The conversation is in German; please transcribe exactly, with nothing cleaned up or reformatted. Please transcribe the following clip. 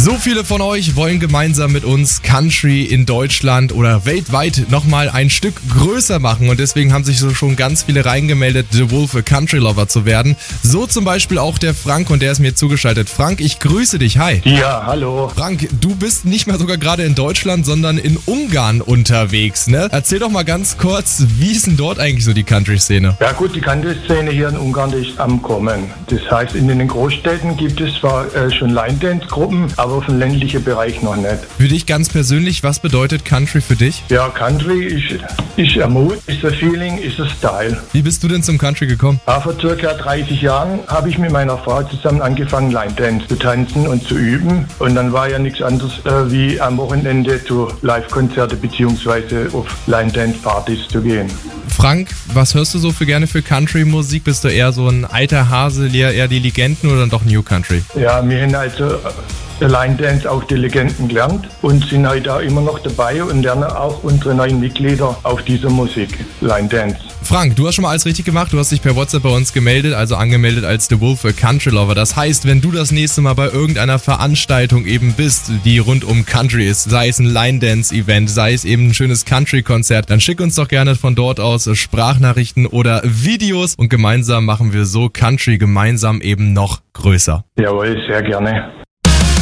So viele von euch wollen gemeinsam mit uns Country in Deutschland oder weltweit nochmal ein Stück größer machen und deswegen haben sich so schon ganz viele reingemeldet, The Wolf a Country Lover zu werden. So zum Beispiel auch der Frank und der ist mir zugeschaltet. Frank, ich grüße dich, hi. Ja, hallo. Frank, du bist nicht mal sogar gerade in Deutschland, sondern in Ungarn unterwegs, ne? Erzähl doch mal ganz kurz, wie ist denn dort eigentlich so die Country-Szene? Ja gut, die Country-Szene hier in Ungarn die ist am Kommen. Das heißt, in den Großstädten gibt es zwar äh, schon Line-Dance-Gruppen, aber auf dem ländlichen Bereich noch nicht. Für dich ganz persönlich, was bedeutet Country für dich? Ja, Country ist, ist ein Mut, ist ein Feeling, ist ein Style. Wie bist du denn zum Country gekommen? Ja, vor circa dreißig Jahren habe ich mit meiner Frau zusammen angefangen, Line-Dance zu tanzen und zu üben. Und dann war ja nichts anderes äh, wie am Wochenende zu Live-Konzerte bzw. auf Line-Dance-Partys zu gehen. Frank, was hörst du so für gerne für Country-Musik? Bist du eher so ein alter Hase, eher die Legenden oder dann doch New Country? Ja, wir haben also Line Dance auch die Legenden gelernt und sind heute auch immer noch dabei und lernen auch unsere neuen Mitglieder auf dieser Musik, Line Dance. Frank, du hast schon mal alles richtig gemacht, du hast dich per WhatsApp bei uns gemeldet, also angemeldet als The Wolf a Country Lover. Das heißt, wenn du das nächste Mal bei irgendeiner Veranstaltung eben bist, die rund um Country ist, sei es ein Line Dance Event, sei es eben ein schönes Country-Konzert, dann schick uns doch gerne von dort aus Sprachnachrichten oder Videos und gemeinsam machen wir so Country gemeinsam eben noch größer. Jawohl, sehr gerne.